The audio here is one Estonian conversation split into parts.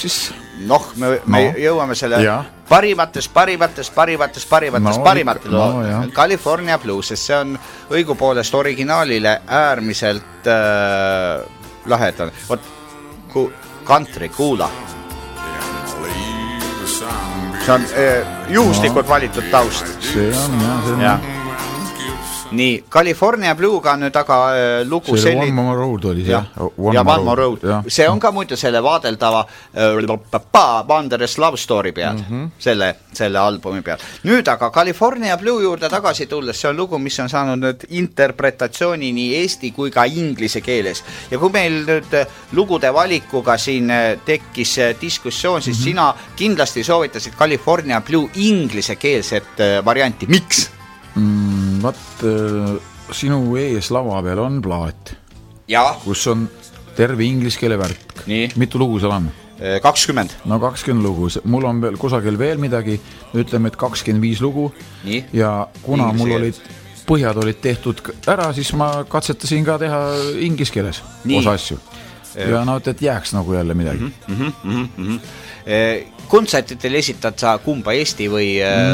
siis... me jõuame selle parimatest California Blues, sest see on õigupoolest originaalile äärmiselt lahedane. Country, kuula. See on juhuslikult valitud taust. See on, jah. Nii, California Blue'ga nüüd aga lugu see One More Road oli see. One More Road. See on ka muidu selle vaadeldava Wanderers Love Story peal, selle albumi peal. Nüüd aga California Blue juurde tagasi tulles, see on lugu, mis on saanud nüüd interpretatsiooni nii eesti kui ka inglise keeles. Ja kui meil nüüd lugude valikuga siin tekkis diskussioon, siis sina kindlasti soovitasid California Blue inglise keelset varianti. Miks? Sinu ees lava peal on plaat, kus on terve inglise keele värk. Mitu lugu seal on? 20. No 20 lugu. Mul on veel kusagil veel midagi, ütleme, et 25 lugu. Ja kuna mul olid põhjad olid tehtud ära, siis ma katsetasin ka teha inglise keeles osa asju. Ja et jääks nagu jälle midagi. Kontsertitel esitad sa kumba eesti või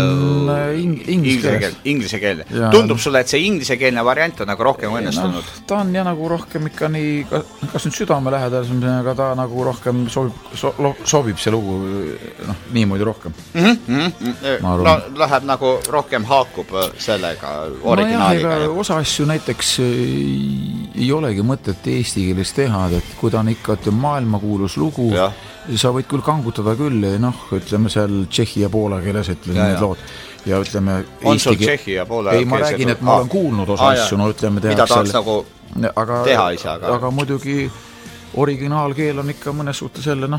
inglise keele. Tundub sulle, et see inglisekeelne variant on nagu rohkem õnnestunud? Ta on ja nagu rohkem ikka nii, kas nüüd südame lähedal, aga ta nagu rohkem sobib see lugu niimoodi rohkem. Läheb nagu rohkem haakub sellega originaaliga. Osa asju näiteks ei olegi mõtet eesti keeles teha, et kui ta on ikka maailmakuulus lugu, sa võid küll kangutada küll, ütleme seal tšehhi ja poola keeles, ütleme need lood. Ja ütleme... On sul tšehhi ja poola keeles? Ei, ma räägin, et ma olen kuulnud osa asju, ütleme mida tahaks nagu teha ise, aga muidugi originaalkeel on ikka mõnes suhtes jälle,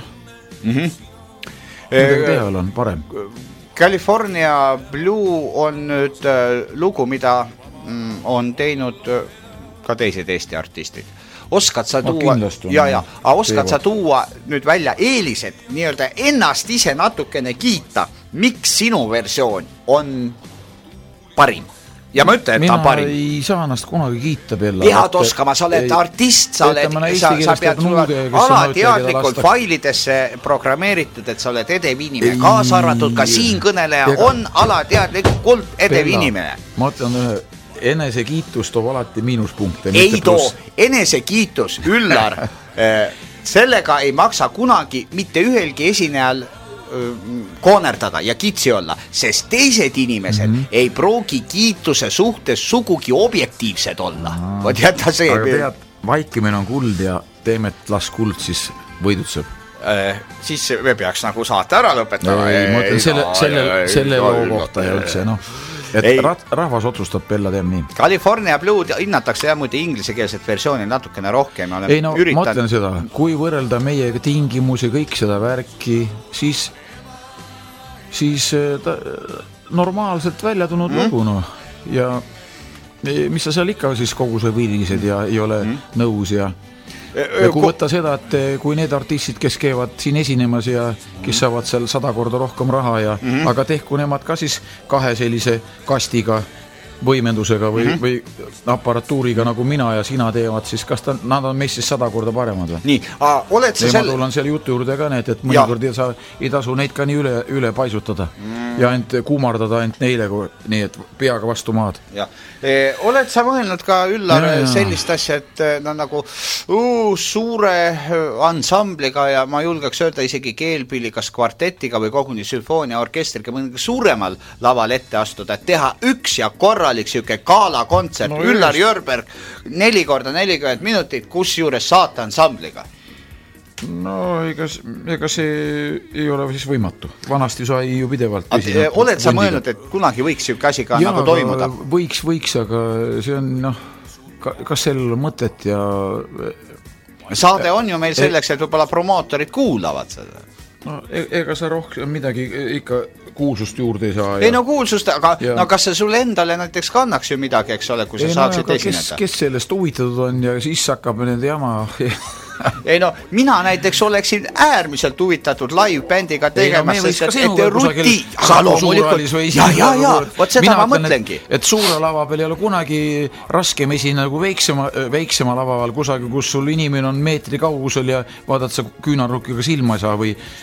midagi teha on parem. California Blue on nüüd lugu, mida on teinud ka teised Eesti artistid. Oskad sa tuua, oskad sa tuua nüüd välja eelised, nii-öelda ennast ise natukene kiita, miks sinu versioon on parim? Ja ma ütlen, et ta on parim. Mina ei saa ennast kunagi kiita peale. Pead oskama, sa oled artist, sa pead alateadlikult failidesse programmeeritud, et sa oled edev inimene. Kaasa arvatud ka siin kõneleja on alateadlikult edev inimene. Ma ütlen ühe enesekiitus toob alati miinuspunkte. Ei too, enesekiitus, Üllar, sellega ei maksa kunagi mitte ühelgi esinejal koonerdada ja kitsi olla, sest teised inimesed ei pruugi kiituse suhtes sugugi objektiivsed olla. Võt jätta see. Aga tead, vaikimine on kuld ja teeme, et las kuld siis võidutseb. Siis me peaks nagu saate ära lõpetama. Ma ütlen selle loo kohta ja üldse, et rahvas otsustab Bella teeb nii. California Blue hinnatakse ja muide inglisekeelset versiooni natukene rohkem. Ma ütlen seda, kui võrrelda meiega tingimusi, kõik seda värki, siis normaalselt välja tulnud lugu. Ja mis sa seal ikka siis kogu see viilised ja ei ole nõus ja kui võtta seda, et kui need artistid, kes käivad siin esinemas ja kes saavad seal 100 korda rohkem raha aga tehku nemad ka siis 2 sellise kastiga võimendusega või aparatuuriga nagu mina ja sina teevad, siis kas nad on meist siis 100 korda paremad või? Nii, oled sa ma tulen seal jutu juurde ka need, et mõnikord ei tasu neid ka nii üle paisutada ja ainult kuumardada ainult neile, nii et peaga vastu maad. Oled sa mõelnud ka, Üllar, sellist asja, et nagu suure ansambliga ja ma julgeks öelda isegi keelpilli kas kvartetiga või koguni sümfoonia orkestriga mõnega suuremal laval ette astuda, et teha üks ja korralik siuke gala kontsert, Üllar Jörberg 4x40 minutit, kus juures saate ansambliga. No ega see ei ole siis võimatu. Vanasti sai ju pidevalt oled sa mõelnud, et kunagi võiks siuke asi ka nagu toimuda? Võiks, aga see on kas sellel on mõtet ja saade on ju meil selleks, et võib-olla promootorid kuulavad seda. Ega sa rohkem midagi ikka kuulsust juurde ei saa. Ei no kuulsust, aga kas see sulle endale näiteks kannaks ju midagi, eks ole, kui sa saaksid esineda? Kes sellest huvitatud on ja siis hakkab nende jama... Ei no, mina näiteks oleksin äärmiselt huvitatud live-bändiga tegemas, sest et ruti... Vot seda ma mõtlengi. Et suure lava peal ei ole kunagi raskem esine nagu väiksema lava peal kusagil, kus sul inimene on meetri kaugusel ja vaadad sa küünarrukiga silma ei saa või